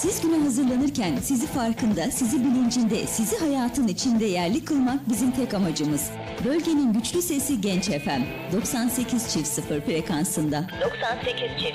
Siz güne hazırlanırken sizi farkında, sizi bilincinde, sizi hayatın içinde yerli kılmak bizim tek amacımız. Bölgenin güçlü sesi Genç FM 98.0 frekansında. 98